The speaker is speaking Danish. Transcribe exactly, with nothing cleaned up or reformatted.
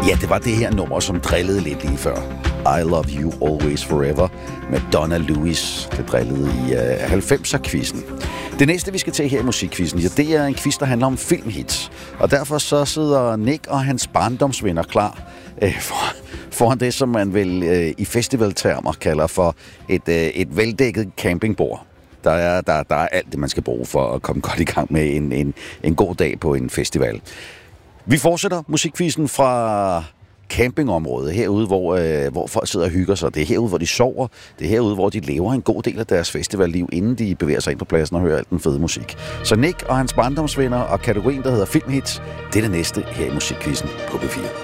Ja, det var det her nummer, som drillede lidt lige før. I Love You Always Forever med Donna Lewis. Det drillede i uh, halvfemser-quizzen. Det næste, vi skal til her i musikquizzen, ja, det er en quiz, der handler om filmhits. Og derfor så sidder Nick og hans barndomsvenner klar uh, for, foran det, som man vel uh, i festivaltermer kalder for et, uh, et veldækket campingbord. Der er, der, der er alt det, man skal bruge for at komme godt i gang med en, en, en god dag på en festival. Vi fortsætter musikquizzen fra campingområdet, herude, hvor, øh, hvor folk sidder og hygger sig. Det er herude, hvor de sover. Det er herude, hvor de lever en god del af deres festivalliv, inden de bevæger sig ind på pladsen og hører alt den fede musik. Så Nick og hans barndomsvenner og kategorien, der hedder filmhits, det er det næste her i musikquizzen på P fire.